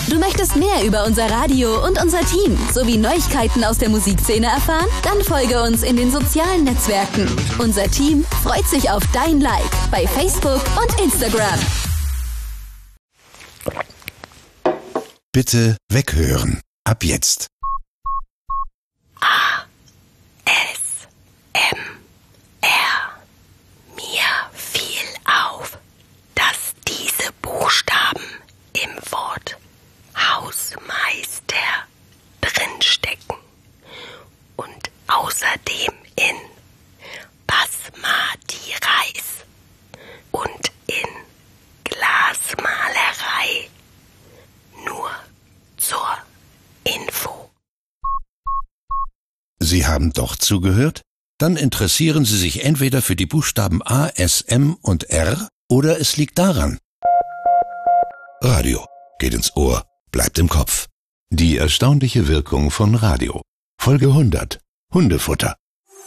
Du möchtest mehr über unser Radio und unser Team sowie Neuigkeiten aus der Musikszene erfahren? Dann folge uns in den sozialen Netzwerken. Unser Team freut sich auf dein Like bei Facebook und Instagram. Bitte weghören. Ab jetzt. Mir fiel auf, dass diese Buchstaben im Wort Hausmeister drinstecken und außerdem in Basmati Reis und in Glasmalerei. Nur zur Info. Sie haben doch zugehört? Dann interessieren Sie sich entweder für die Buchstaben A, S, M und R oder es liegt daran. Radio geht ins Ohr, bleibt im Kopf. Die erstaunliche Wirkung von Radio. Folge 100. Hundefutter.